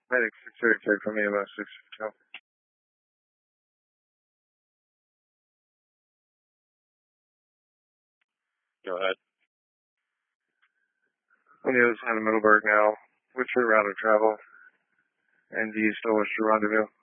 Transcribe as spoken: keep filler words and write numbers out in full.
Medic six thirty-five from E M S six fifty. Go ahead. On the other side of Middleburg now. What's your route of travel? And do you still wish to rendezvous?